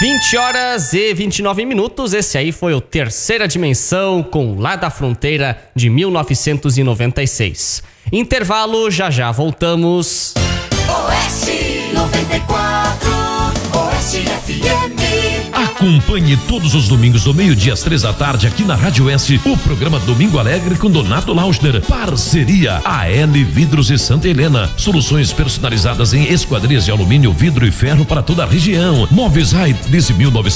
20h29. Esse aí foi o Terceira Dimensão com Lá da Fronteira de 1996. Intervalo, já voltamos. Oeste 94, Oeste FM. Acompanhe todos os domingos do meio-dia às 3h aqui na Rádio Oeste o programa Domingo Alegre com Donato Lauschner. Parceria AL Vidros e Santa Helena. Soluções personalizadas em esquadrias de alumínio, vidro e ferro para toda a região. Móveis Rai desde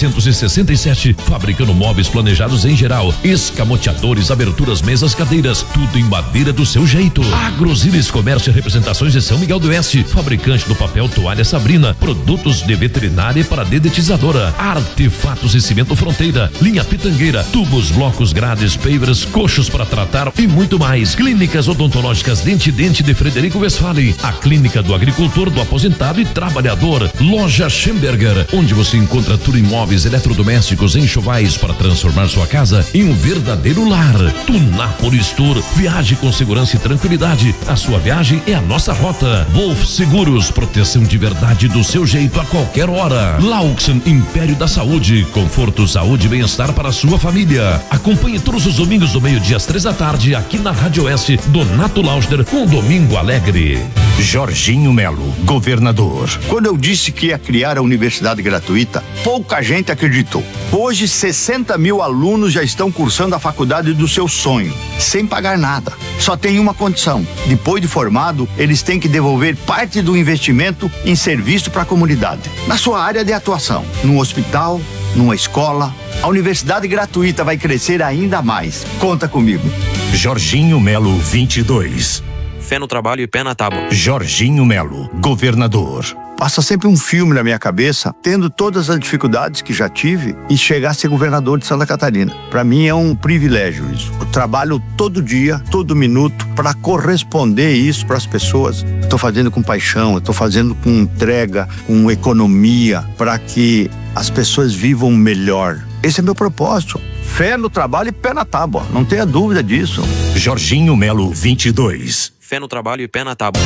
1967, fabricando móveis planejados em geral. Escamoteadores, aberturas, mesas, cadeiras, tudo em madeira do seu jeito. Agrosilis Comércio e Representações de São Miguel do Oeste, fabricante do papel Toalha Sabrina, produtos de veterinária para dedetizadora, artefatos e cimento Fronteira, linha Pitangueira, tubos, blocos, grades, pavers, coxos para tratar e muito mais. Clínicas odontológicas Dente de Frederico Westphalen, a clínica do agricultor, do aposentado e trabalhador. Loja Schemberger, onde você encontra tudo em móveis, eletrodomésticos, enxovais para transformar sua casa em um verdadeiro lar. Tunápolis Tour, viaje com segurança e tranquilidade. A sua viagem é a nossa rota. Wolf Seguros, proteção de verdade do seu jeito a qualquer hora. Laux Império da Saúde, conforto, saúde e bem-estar para a sua família. Acompanhe todos os domingos do meio-dia às 3h aqui na Rádio Oeste, Donato Lauschner com Domingo Alegre. Jorginho Melo, governador. Quando eu disse que ia criar a universidade gratuita, pouca gente acreditou. Hoje, 60 mil alunos já estão cursando a faculdade do seu sonho, sem pagar nada. Só tem uma condição: depois de formado, eles têm que devolver parte do investimento em serviço para a comunidade, na sua área de atuação, num hospital, numa escola. A universidade gratuita vai crescer ainda mais. Conta comigo. Jorginho Melo 22. Fé no trabalho e pé na tábua. Jorginho Melo, governador. Passa sempre um filme na minha cabeça, tendo todas as dificuldades que já tive e chegar a ser governador de Santa Catarina. Para mim é um privilégio isso. Eu trabalho todo dia, todo minuto para corresponder isso para as pessoas. Estou fazendo com paixão, estou fazendo com entrega, com economia, para que as pessoas vivam melhor. Esse é meu propósito. Fé no trabalho e pé na tábua, não tenha dúvida disso. Jorginho Melo 22. Fé no trabalho e pé na tábua.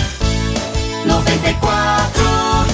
94.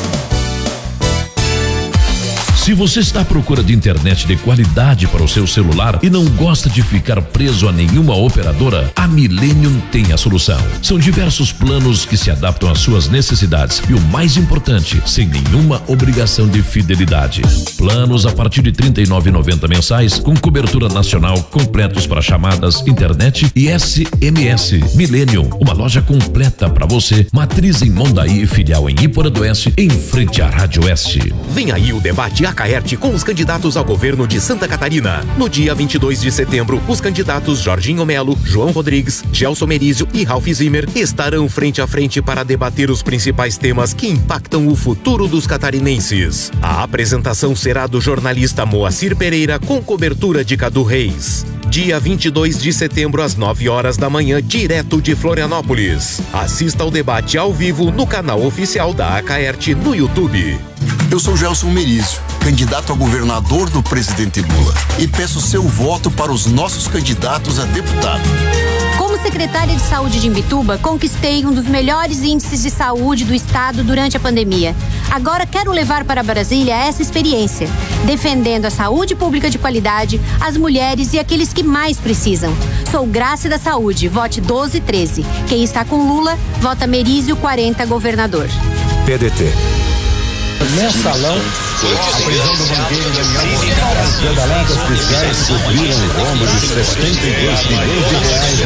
Se você está à procura de internet de qualidade para o seu celular e não gosta de ficar preso a nenhuma operadora, a Millennium tem a solução. São diversos planos que se adaptam às suas necessidades e o mais importante, sem nenhuma obrigação de fidelidade. Planos a partir de R$ 39,90 mensais, com cobertura nacional, completos para chamadas, internet e SMS. Millennium, uma loja completa para você, matriz em Mondaí e filial em Iporã do Oeste, em frente à Rádio Oeste. Vem aí o debate Acaerte com os candidatos ao governo de Santa Catarina. No dia 22 de setembro, os candidatos Jorginho Melo, João Rodrigues, Gelson Merizio e Ralph Zimmer estarão frente a frente para debater os principais temas que impactam o futuro dos catarinenses. A apresentação será do jornalista Moacir Pereira com cobertura de Cadu Reis. Dia 22 de setembro às 9h da manhã, direto de Florianópolis. Assista ao debate ao vivo no canal oficial da Acaerte no YouTube. Eu sou Gelson Merizio, candidato a governador do presidente Lula, e peço seu voto para os nossos candidatos a deputado. Como secretária de saúde de Imbituba, conquistei um dos melhores índices de saúde do estado durante a pandemia. Agora quero levar para Brasília essa experiência, defendendo a saúde pública de qualidade, as mulheres e aqueles que mais precisam. Sou Graça da Saúde, vote 1213. Quem está com Lula, vota Merizio 40, governador. PDT. Mensalão, a prisão do banqueiro Daniel Monteiro. As pedaladas fiscais cobriram o rombo de 72 milhões de reais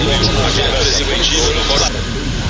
nas contas.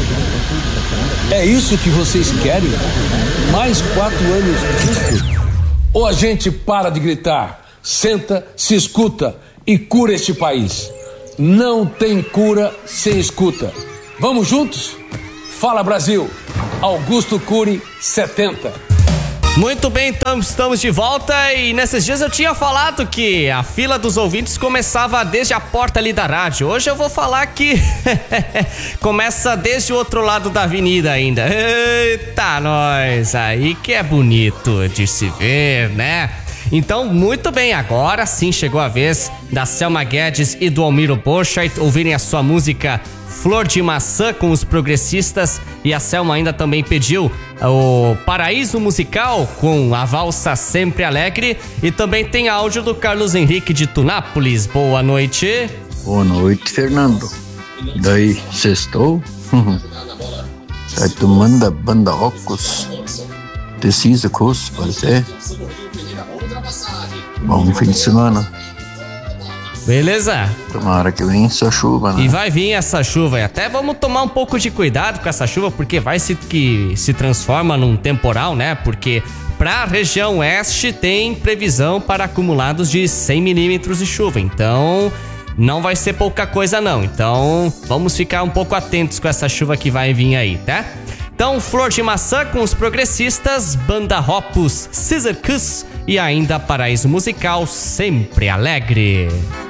É isso que vocês querem? Mais 4 anos disso? Ou a gente para de gritar, senta, se escuta e cura este país? Não tem cura sem escuta. Vamos juntos? Fala Brasil! Augusto Cury, 70. Muito bem, então estamos de volta e nesses dias eu tinha falado que a fila dos ouvintes começava desde a porta ali da rádio. Hoje eu vou falar que começa desde o outro lado da avenida ainda. Eita, nós! Aí que é bonito de se ver, né? Então, muito bem, agora sim chegou a vez da Selma Guedes e do Almiro Borchardt ouvirem a sua música Flor de Maçã com os Progressistas, e a Selma ainda também pediu o Paraíso Musical com a valsa Sempre Alegre, e também tem áudio do Carlos Henrique de Tunápolis. Boa noite. Boa noite, Fernando. Daí, sextou? Tá tomando a banda óculos. Precisa curso, pode ser? Bom fim de semana. Beleza? Tomara que venha essa chuva, né? E vai vir essa chuva, e até vamos tomar um pouco de cuidado com essa chuva, porque vai que se transforma num temporal, né? Porque pra região oeste tem previsão para acumulados de 100 milímetros de chuva, então não vai ser pouca coisa não. Então vamos ficar um pouco atentos com essa chuva que vai vir aí, tá? Então, Flor de Maçã com os Progressistas, Banda Ropus, Scissor Kiss e ainda Paraíso Musical Sempre Alegre.